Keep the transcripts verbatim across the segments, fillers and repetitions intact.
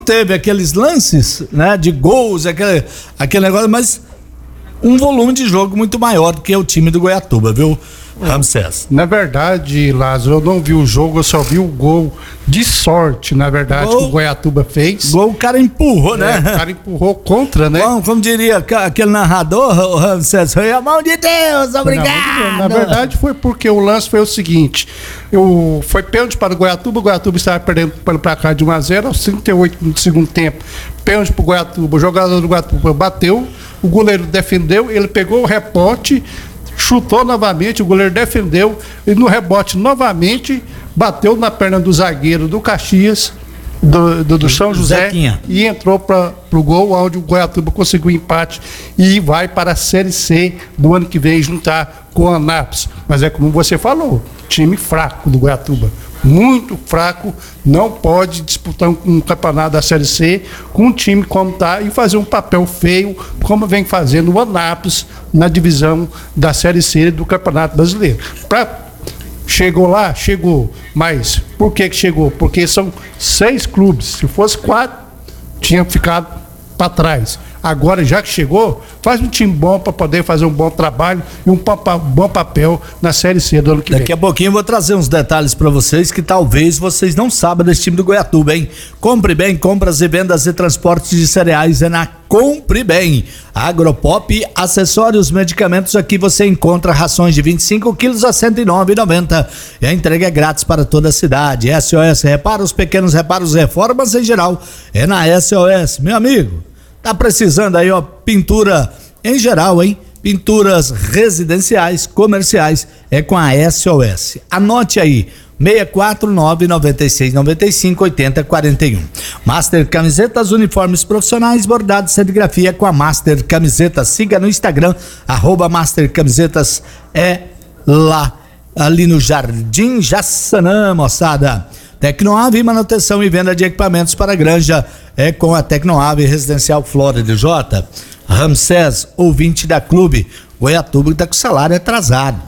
teve aqueles lances, né, de gols, aquele, aquele negócio, mas um volume de jogo muito maior do que o time do Goiatuba, viu, Ramsés? Na verdade, Lázaro, eu não vi o jogo, eu só vi o gol de sorte, na verdade, gol, que o Goiatuba fez. Gol o cara empurrou, né? É, o cara empurrou contra, né? Bom, como diria aquele narrador, o Ramsés, foi a mão de Deus, obrigado! Na verdade, foi porque o lance foi o seguinte, eu, foi pênalti para o Goiatuba, o Goiatuba estava perdendo pelo placar de um a zero, aos trinta e oito do segundo tempo, pênalti para o Goiatuba, o jogador do Goiatuba bateu, o goleiro defendeu, ele pegou o rebote, chutou novamente, o goleiro defendeu e no rebote novamente bateu na perna do zagueiro do Caxias, do, do, do São José, Zequinha. E entrou para o gol, onde o Goiatuba conseguiu o empate e vai para a Série C do ano que vem juntar com o Anápolis. Mas é como você falou, time fraco do Goiatuba, muito fraco, não pode disputar um, um campeonato da Série C com um time como está e fazer um papel feio, como vem fazendo o Anápolis na divisão da Série C do Campeonato Brasileiro. Pra, chegou lá? Chegou. Mas por que que chegou? Porque são seis clubes. Se fosse quatro, tinha ficado para trás. Agora, já que chegou, faz um time bom para poder fazer um bom trabalho e um papa, bom papel na Série C do ano que vem. Daqui a pouquinho eu vou trazer uns detalhes para vocês que talvez vocês não saibam desse time do Goiatuba, hein? Compre Bem, compras e vendas e transportes de cereais é na Compre Bem. Agropop, acessórios, medicamentos, aqui você encontra rações de vinte e cinco quilos a cento e nove reais e noventa centavos. E a entrega é grátis para toda a cidade. S O S Reparos, pequenos reparos, reformas em geral, é na S O S. Meu amigo, tá precisando aí, ó, pintura em geral, hein? Pinturas residenciais, comerciais, é com a S O S. Anote aí, seis quatro nove, nove seis nove cinco, oito zero quatro um. Master Camisetas, uniformes profissionais, bordados, serigrafia com a Master Camisetas. Siga no Instagram, arroba Master Camisetas, é lá, ali no Jardim Jaçanã, moçada. Tecnoave, manutenção e venda de equipamentos para a granja é com a Tecnoave Residencial Flórida. J. Ramsés, ouvinte da clube, Goiatuba está com salário atrasado,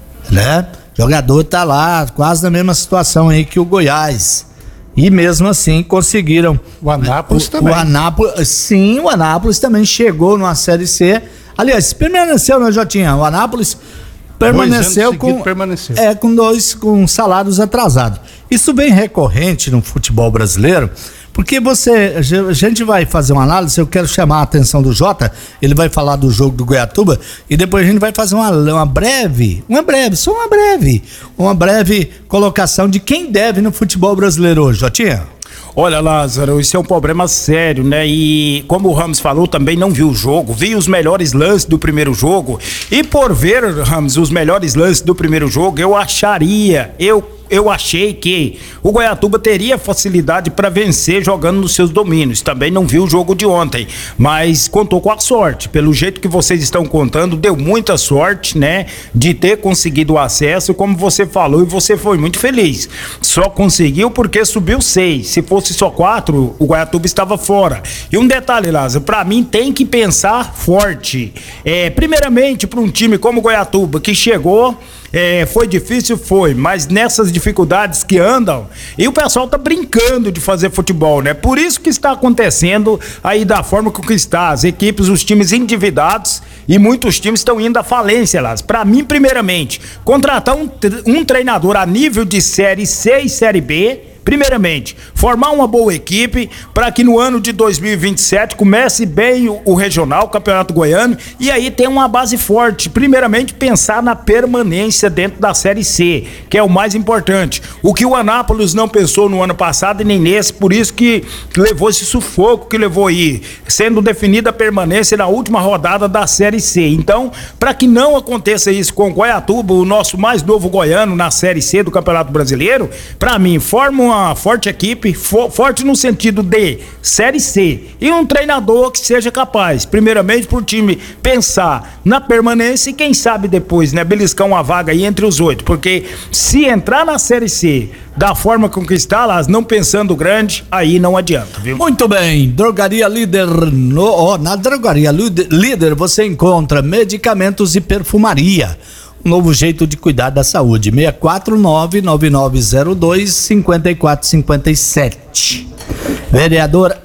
né? Jogador tá lá quase na mesma situação aí que o Goiás. E mesmo assim conseguiram. O Anápolis o, também. O Anápolis, sim, o Anápolis também chegou numa Série C. Aliás, permaneceu, né, Jotinha? O Anápolis permaneceu com permaneceu. É, com dois com salários atrasados. Isso bem recorrente no futebol brasileiro, porque você, a gente vai fazer uma análise, eu quero chamar a atenção do Jota, ele vai falar do jogo do Goiatuba e depois a gente vai fazer uma, uma breve, uma breve, só uma breve, uma breve colocação de quem deve no futebol brasileiro hoje, Jotinha. Olha, Lázaro, isso é um problema sério, né? E como o Ramos falou, também não viu o jogo, vi os melhores lances do primeiro jogo e por ver, Ramos, os melhores lances do primeiro jogo, eu acharia, eu eu achei que o Goiatuba teria facilidade para vencer jogando nos seus domínios. Também não vi o jogo de ontem, mas contou com a sorte. Pelo jeito que vocês estão contando, deu muita sorte, né? De ter conseguido o acesso, como você falou, e você foi muito feliz. Só conseguiu porque subiu seis. Se fosse só quatro, o Goiatuba estava fora. E um detalhe, Lázaro, para mim tem que pensar forte. É, primeiramente, para um time como o Goiatuba, que chegou. É, foi difícil, foi, mas nessas dificuldades que andam, e o pessoal tá brincando de fazer futebol, né? Por isso que está acontecendo aí da forma que está, as equipes, os times endividados e muitos times estão indo à falência, lá. Para mim, primeiramente, contratar um, um treinador a nível de Série C e Série B. Primeiramente, formar uma boa equipe para que no ano de dois mil e vinte e sete comece bem o, o regional, o Campeonato Goiano, e aí ter uma base forte. Primeiramente, pensar na permanência dentro da Série C, que é o mais importante. O que o Anápolis não pensou no ano passado e nem nesse, por isso que levou esse sufoco que levou aí, sendo definida a permanência na última rodada da Série C. Então, para que não aconteça isso com o Goiatuba, o nosso mais novo goiano na Série C do Campeonato Brasileiro, para mim, forma uma Uma forte equipe, fo- forte no sentido de Série C, e um treinador que seja capaz, primeiramente para o time pensar na permanência e quem sabe depois, né, beliscar uma vaga aí entre os oito, porque se entrar na Série C da forma com que está, lá, não pensando grande, aí não adianta, viu? Muito bem, Drogaria Líder, no, oh, na Drogaria Líder você encontra medicamentos e perfumaria. Um novo jeito de cuidar da saúde. seis quatro nove, nove nove zero dois, cinco quatro cinco sete. Vereador